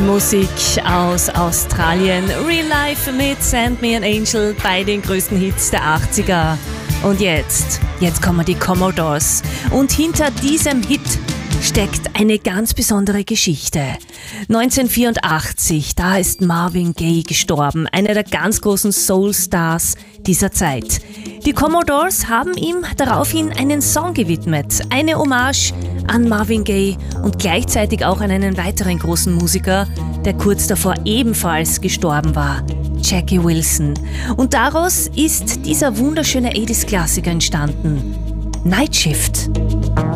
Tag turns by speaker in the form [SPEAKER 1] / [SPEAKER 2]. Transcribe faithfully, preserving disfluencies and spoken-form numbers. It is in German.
[SPEAKER 1] Musik aus Australien. Real Life mit Send Me an Angel bei den größten Hits der achtziger. Und jetzt, jetzt kommen die Commodores. Und hinter diesem Hit steckt eine ganz besondere Geschichte. neunzehnhundertvierundachtzig, da ist Marvin Gaye gestorben, einer der ganz großen Soul-Stars dieser Zeit. Die Commodores haben ihm daraufhin einen Song gewidmet, eine Hommage an Marvin Gaye und gleichzeitig auch an einen weiteren großen Musiker, der kurz davor ebenfalls gestorben war, Jackie Wilson. Und daraus ist dieser wunderschöne achtziger-Klassiker entstanden, Night Shift.